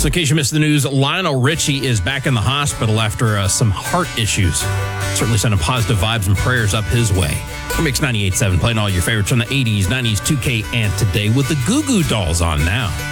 So in case you missed the news, Lionel Richie is back in the hospital after some heart issues. Certainly sending positive vibes and prayers up his way. For Mix 98.7, playing all your favorites from the 80s, 90s, 2K, and today with the Goo Goo Dolls on now.